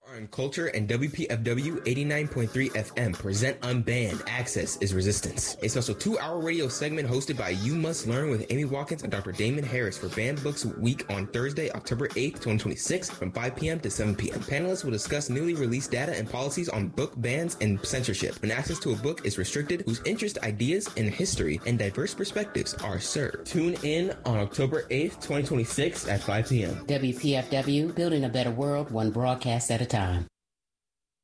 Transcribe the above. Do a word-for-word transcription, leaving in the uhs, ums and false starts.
In Culture and W P F W eighty-nine point three F M present Unbanned, Access is Resistance, a special two-hour radio segment hosted by You Must Learn with Amy Watkins and Doctor Damon Harris for Banned Books Week on Thursday, October eighth, twenty twenty-six from five p.m. to seven p.m. Panelists will discuss newly released data and policies on book bans and censorship when access to a book is restricted, whose interest, ideas, and history and diverse perspectives are served. Tune in on October eighth, twenty twenty-six at five p.m. W P F W, building a better world, one broadcast at a time.